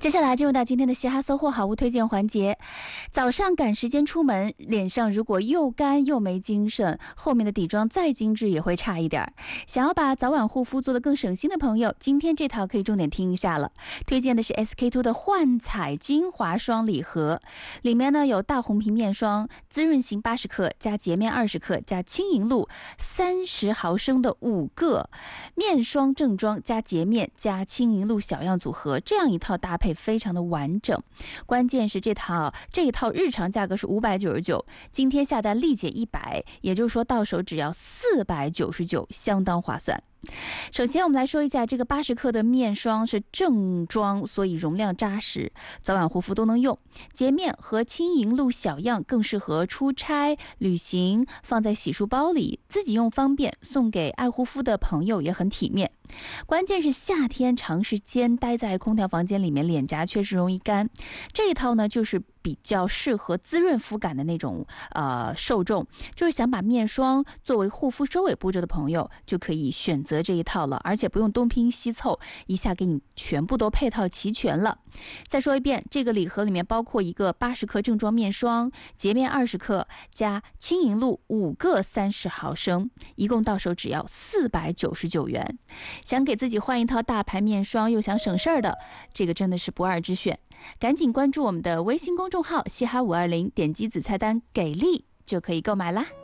接下来进入到今天的嘻哈搜获好物推荐环节。早上赶时间出门，脸上如果又干又没精神，后面的底妆再精致也会差一点。想要把早晚护肤做得更省心的朋友，今天这套可以重点听一下了。推荐的是 SK-II 的焕彩精华霜礼盒，里面呢有大红瓶面霜、滋润型80克加洁面20克加轻盈露30毫升的5个面霜正装加洁面加轻盈露小样组合，这样一套搭配非常的完整。关键是这一套日常价格是599，今天下单立减100，也就是说到手只要499，相当划算。首先我们来说一下，这个80克的面霜是正装，所以容量扎实，早晚护肤都能用。洁面和轻盈露小样更适合出差旅行，放在洗漱包里自己用方便，送给爱护肤的朋友也很体面。关键是夏天长时间待在空调房间里面，脸颊确实容易干。这一套呢就是比较适合滋润肤感的那种受众，就是想把面霜作为护肤收尾步骤的朋友，就可以选择这一套了，而且不用东拼西凑，一下给你全部都配套齐全了。再说一遍，这个礼盒里面包括一个80克正装面霜、洁面20克加轻盈露5个30毫升，一共到手只要499元。想给自己换一套大牌面霜又想省事儿的，这个真的是不二之选。赶紧关注我们的微信公众号嘻哈520，点击子菜单给力就可以购买啦。